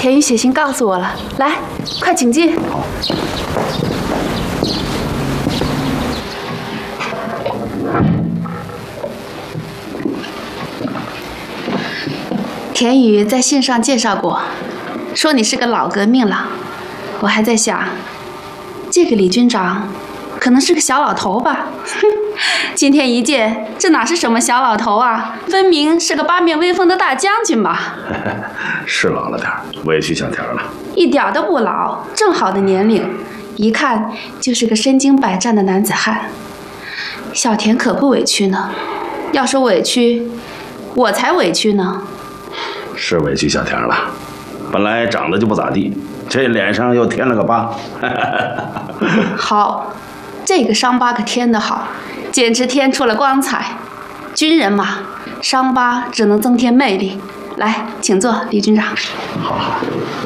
田宇写信告诉我了，来，快请进。 好。 田宇在信上介绍过，说你是个老革命了。我还在想，这个李军长可能是个小老头吧？今天一见，这哪是什么小老头啊，分明是个八面威风的大将军嘛！ 是老了点，委屈小田了。 一点都不老，正好的年龄，一看就是个身经百战的男子汉。小田可不委屈呢，要说委屈，我才委屈呢。 是委屈小田了，本来长得就不咋地，这脸上又添了个疤。 好，这个伤疤可添得好，简直添出了光彩。军人嘛，伤疤只能增添魅力。来，请坐，李军长。 好好。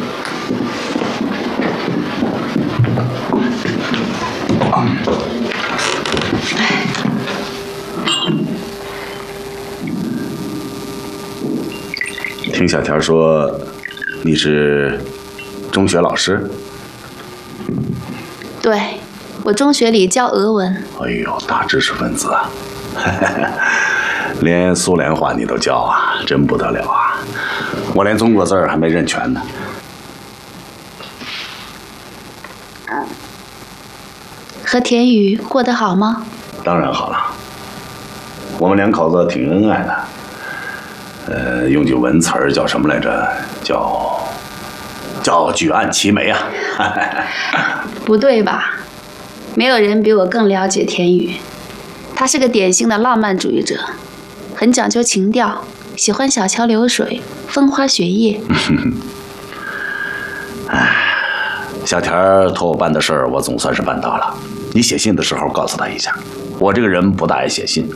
听小田说，你是中学老师？ 对，我中学里教俄文。 哎呦，大知识分子啊！连苏联话你都教啊，真不得了啊！我连中国字儿还没认全呢。 和田宇过得好吗？ 当然好了，我们两口子挺恩爱的。用句文词儿叫什么来着？叫举案齐眉啊！ 不对吧？没有人比我更了解田宇，他是个典型的浪漫主义者，很讲究情调，喜欢小桥流水、风花雪月。 小田托我办的事儿，我总算是办到了。你写信的时候告诉他一下，我这个人不大爱写信。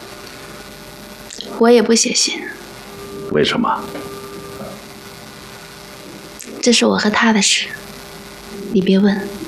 我也不写信。 为什么？ 这是我和他的事，你别问。